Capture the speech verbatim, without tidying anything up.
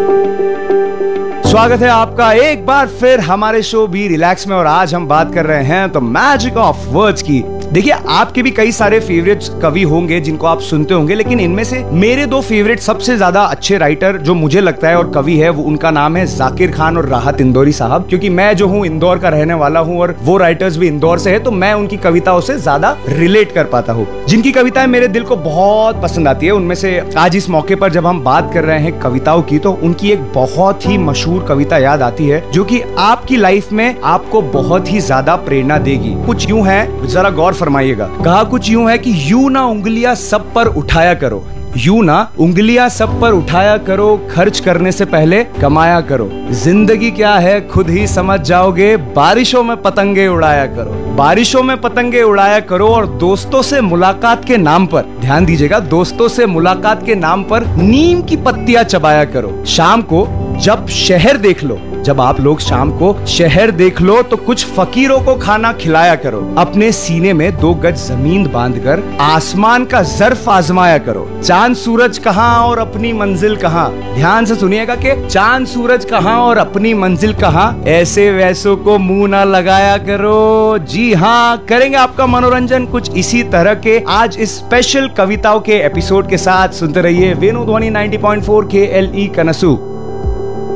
स्वागत है आपका एक बार फिर हमारे शो बी रिलैक्स में। और आज हम बात कर रहे हैं तो मैजिक ऑफ वर्ड्स की। देखिए, आपके भी कई सारे फेवरेट कवि होंगे जिनको आप सुनते होंगे, लेकिन इनमें से मेरे दो फेवरेट सबसे ज्यादा अच्छे राइटर जो मुझे लगता है और कवि है, वो उनका नाम है जाकिर खान और राहत इंदौरी साहब। क्योंकि मैं जो हूँ इंदौर का रहने वाला हूँ और वो राइटर्स भी इंदौर से है, तो मैं उनकी कविताओं से ज्यादा रिलेट कर पाता हूँ। जिनकी कविताएं मेरे दिल को बहुत पसंद आती है, उनमें से आज इस मौके पर जब हम बात कर रहे हैं कविताओं की, तो उनकी एक बहुत ही मशहूर कविता याद आती है जो कि आपकी लाइफ में आपको बहुत ही ज्यादा प्रेरणा देगी। कुछ यूं है, जरा गौर फरमाइएगा। कहा कुछ यूं है कि यूं ना उंगलियां सब पर उठाया करो, यूं ना उंगलियां सब पर उठाया करो, खर्च करने से पहले कमाया करो। जिंदगी क्या है खुद ही समझ जाओगे, बारिशों में पतंगे उड़ाया करो, बारिशों में पतंगे उड़ाया करो। और दोस्तों से मुलाकात के नाम पर, ध्यान दीजिएगा, दोस्तों से मुलाकात के नाम पर नीम की पत्तियां चबाया करो। शाम को जब शहर देख लो, जब आप लोग शाम को शहर देख लो, तो कुछ फकीरों को खाना खिलाया करो। अपने सीने में दो गज जमीन बांधकर आसमान का ज़र्फ आजमाया करो। चांद सूरज कहाँ और अपनी मंजिल कहाँ, ध्यान से सुनिएगा कि चांद सूरज कहाँ और अपनी मंजिल कहाँ, ऐसे वैसों को मुंह ना लगाया करो। जी हाँ, करेंगे आपका मनोरंजन कुछ इसी तरह के आज इस स्पेशल कविताओं के एपिसोड के साथ। सुनते रहिए वेणु ध्वनि नाइंटी पॉइंट फोर के एल ई कनसू।